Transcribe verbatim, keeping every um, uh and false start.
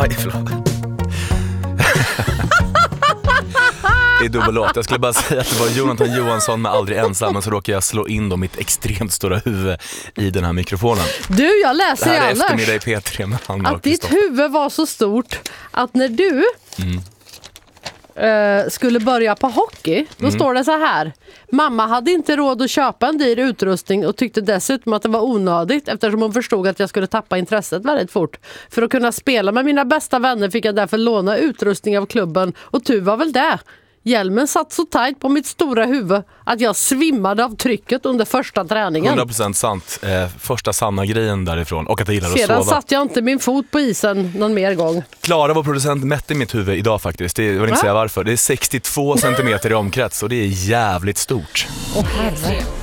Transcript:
Aj, förlåt. Det är dubbellåt. Jag skulle bara säga att det var Jonathan Johansson med Aldrig ensam, men så råkar jag slå in då mitt extremt stora huvud i den här mikrofonen. Du, jag läser det här är annars eftermiddag i P tre med Hanna att och ditt Kristoffer. huvud var så stort att när du Mm. Uh, skulle börja på hockey, då Mm. står det så här: mamma hade inte råd att köpa en dyr utrustning och tyckte dessutom att det var onödigt eftersom hon förstod att jag skulle tappa intresset väldigt fort. För att kunna spela med mina bästa vänner fick jag därför låna utrustning av klubben, och tur var väl det. Hjälmen satt så tajt på mitt stora huvud att jag svimmade av trycket under första träningen. hundra procent sant. Eh, första sanna grejen därifrån. Och att jag gillar att Sedan sova. satt jag inte min fot på isen någon mer gång. Klara, vår producent, mätte mitt huvud idag faktiskt. Det, jag vill inte Va? säga varför. Det är sextiotvå centimeter i omkrets och det är jävligt stort. Åh herre.